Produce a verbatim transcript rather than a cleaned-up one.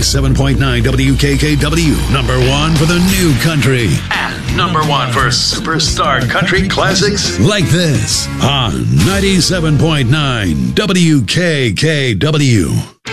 ninety-seven point nine W K K W. Number one for the new country. And number one for superstar country classics like this on ninety-seven point nine W K K W.